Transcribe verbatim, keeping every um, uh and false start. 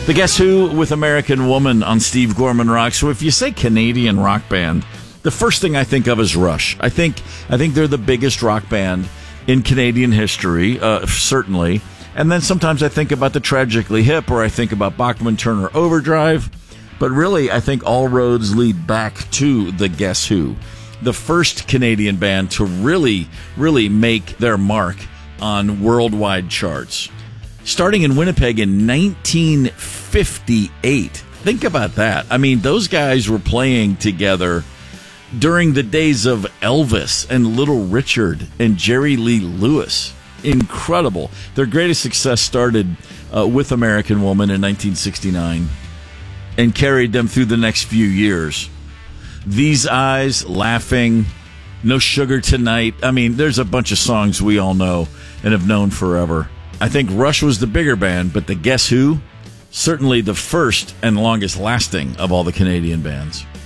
The Guess Who with American Woman on Steve Gorman Rock. So if you say Canadian rock band, the first thing I think of is Rush. I think I think they're the biggest rock band in Canadian history, uh, certainly. And then sometimes I think about the Tragically Hip, or I think about Bachman Turner Overdrive. But really, I think all roads lead back to the Guess Who, the first Canadian band to really, really make their mark on worldwide charts. Starting in Winnipeg in nineteen fifty-eight. Think about that. I mean, those guys were playing together during the days of Elvis and Little Richard and Jerry Lee Lewis. Incredible. Their greatest success started uh, with American Woman in nineteen sixty-nine and carried them through the next few years. These Eyes, Laughing, No Sugar Tonight. I mean, there's a bunch of songs we all know and have known forever. I think Rush was the bigger band, but the Guess Who, certainly the first and longest lasting of all the Canadian bands.